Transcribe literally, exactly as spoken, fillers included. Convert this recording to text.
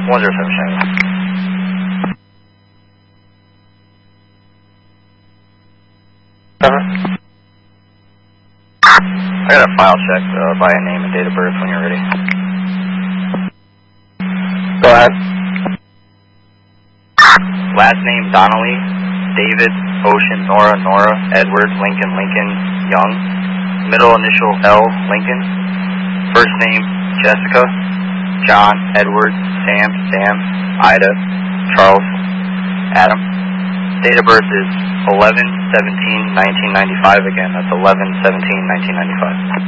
one zero seven Chevy. Seven. I got a file check uh, by a name and date of birth when you're ready. Go ahead. Last name Donnelly, David, Ocean, Nora, Nora, Edward, Lincoln, Lincoln, Young. Middle initial L, Lincoln. First name Jessica, John, Edward, Sam, Sam, Ida, Charles, Adam. Date of birth is eleven seventeen nineteen ninety-five. Again, that's eleven seventeen nineteen ninety-five.